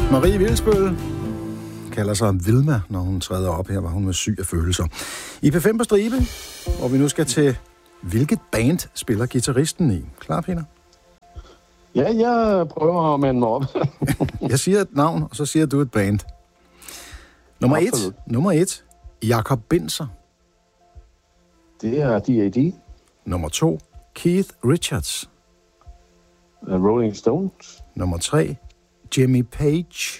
Marie Vilsbøl kalder sig Vilma, når hun træder op. Her var hun med syg af følelser. I P5 på stribe, hvor vi nu skal til, hvilket band spiller guitaristen i? Klar, Peter? Ja, jeg prøver at mande mig op. Jeg siger et navn, og så siger du et band. Nummer et, Jakob Binzer. Det er D.A.D. Nummer 2, Keith Richards. Rolling Stones. Nummer 3, Jimmy Page.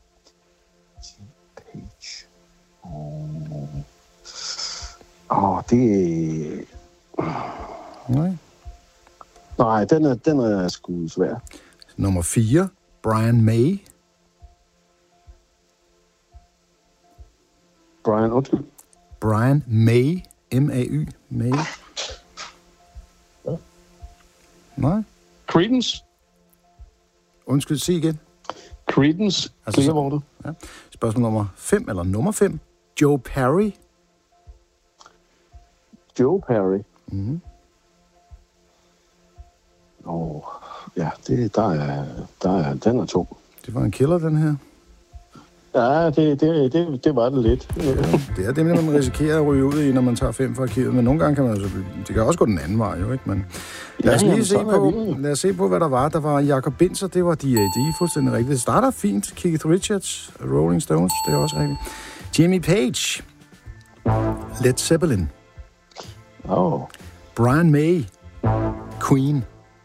Det... Nej, den er sgu svær. Nummer 4, Brian May. Brian May. M-A-Y. May. Ja. Nej. Creedence. Undskyld, sig igen. Creedence. Clearwater. Ja. Spørgsmål nummer 5, Joe Perry. Joe Perry. Mhm. Ja, den er tung. Det var en killer, den her. Ja, det var det lidt. Ja, det er det, man risikerer at ryge ud i, når man tager 5 fra arkivet. Men nogle gange kan man altså... Det kan også gå den anden vej, jo, ikke? Men lad os se på, hvad der var. Der var Jakob Binzer, det var D.A.D. Fuldstændig rigtigt. Det starter fint. Keith Richards, Rolling Stones, det er også rigtigt. Jimmy Page. Led Zeppelin. Brian May. Queen.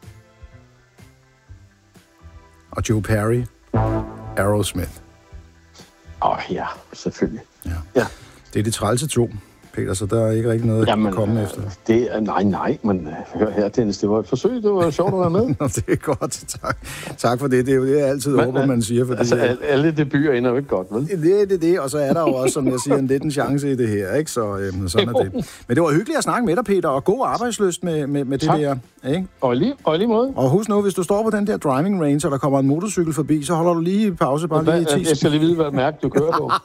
Og Joe Perry. Aerosmith. Ja, selvfølgelig. Ja. Det er de trælse 2, Peter, så der er ikke rigtig noget at komme efter. Det er, nej, men hør her, Dennis, det var et forsøg, det var sjovt at være med. Nå, det er godt, tak for det. Det er jo det, jeg altid håber, man siger. Fordi, altså, alle debuter ender jo ikke godt, vel? Det, og så er der jo også, som jeg siger, en lidt en chance i det her, ikke? Så sådan er det. Men det var hyggeligt at snakke med dig, Peter, og god arbejdslyst med det der, ikke? Og i lige måde. Og husk nu, hvis du står på den der driving range, og der kommer en motorcykel forbi, så holder du lige pause, bare lige i 10 sekunder. Jeg skal lige vide, hvad mærke du kører på.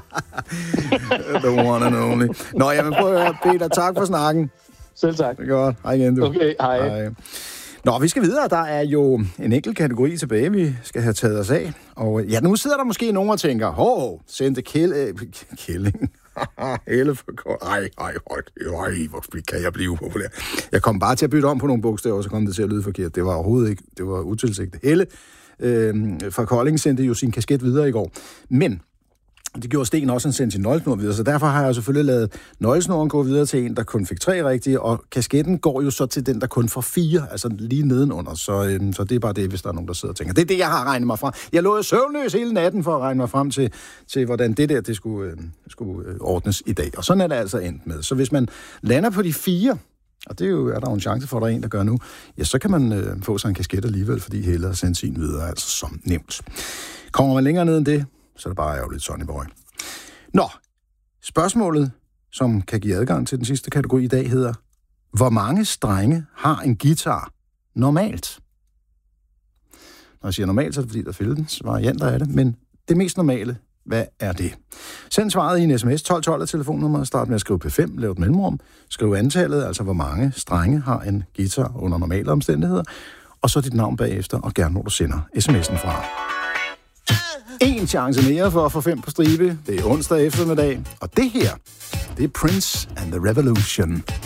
The one and only. Nå, jamen prøv at høre, Peter, tak for snakken. Selv tak. Det er godt. Hej igen, du. Okay, hej. Nå, vi skal videre. Der er jo en enkelt kategori tilbage, vi skal have taget os af. Og ja, nu sidder der måske nogen og tænker, sendte Kælling. Helle for kort. Ej, hvor kan jeg blive upopulær. Jeg kom bare til at bytte om på nogle bogstaver, så kom det til at lyde forkert. Det var overhovedet ikke, det var utilsigtet. Helle fra Kolding sendte jo sin kasket videre i går. Men det gjorde Sten også, en sendte sin nøglesnor videre, så derfor har jeg selvfølgelig lavet nøglesnoren gå videre til en, der kun fik 3 rigtige, og kasketten går jo så til den, der kun får 4, altså lige nedenunder, så det er bare det, hvis der er nogen, der sidder og tænker. Det er det, jeg har regnet mig frem. Jeg lå søvnløs hele natten for at regne mig frem til hvordan det der, det skulle ordnes i dag, og sådan er det altså endt med. Så hvis man lander på de 4, og det er der jo en chance for, at der er en, der gør nu, ja, så kan man få sig en kasket alligevel, fordi Helle har sendt sin videre, altså som nemt. Kommer man længere ned end det, så er det bare ærgerligt, Sonny Boy. Nå, spørgsmålet, som kan give adgang til den sidste kategori i dag, hedder: hvor mange strenge har en guitar normalt? Når jeg siger normalt, så er det fordi, der findes varianter af det, men det mest normale, hvad er det? Send svaret i en sms, 1212 er telefonnummeret, start med at skrive P5, lav et mellemrum, skriv antallet, altså hvor mange strenge har en guitar under normale omstændigheder, og så dit navn bagefter, og gerne når du sender sms'en fra. En chance mere for at få 5 på stribe. Det er onsdag eftermiddag, og det her, det er Prince and the Revolution.